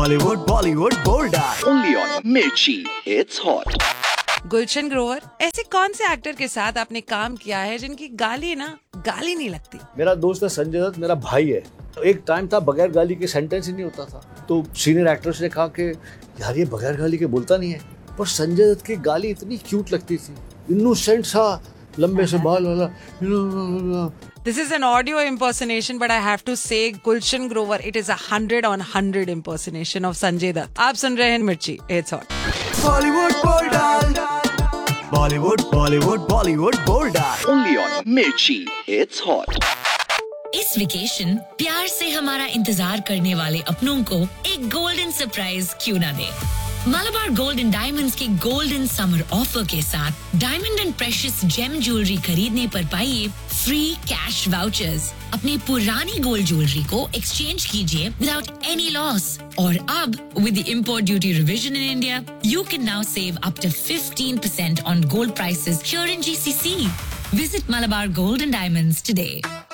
Hollywood, Bollywood, Bolda. Only on Mirchi. It's hot. Gulshan Grover, ऐसे कौन से एक्टर के साथ आपने काम किया है जिनकी गाली गाली नहीं लगती? मेरा दोस्त है संजय दत्त, मेरा भाई है। एक टाइम था बगैर गाली के सेंटेंस ही नहीं होता था, तो सीनियर एक्टर्स ने कहा कि यार ये बगैर गाली के बोलता नहीं है, पर संजय दत्त की गाली इतनी क्यूट लगती थी, इनोसेंट सा, लंबे से बाल वाला। This is an audio impersonation, but I have to say, Gulshan Grover, it is 100 on 100 impersonation of Sanjay Dutt. आप सुन रहे हैं मिर्ची, it's hot. Bollywood, Bolda. Bollywood, Bollywood, Bollywood, Bolda. Only on Mirchi. It's hot. इस vacation प्यार से हमारा इंतजार करने वाले अपनों को एक गोल्डन सरप्राइज क्यों ना दे। मालाबार गोल्ड एंड डायमंड्स के गोल्डन समर ऑफर के साथ diamond and precious GeM jewellery खरीदने पर पाइए फ्री कैश वाउचर्स। अपनी पुरानी गोल्ड ज्वेलरी को एक्सचेंज कीजिए विदाउट एनी लॉस। और अब with the import duty revision in India, you can now save up to 15% on gold prices here in GCC. Visit Malabar Gold and Diamonds today.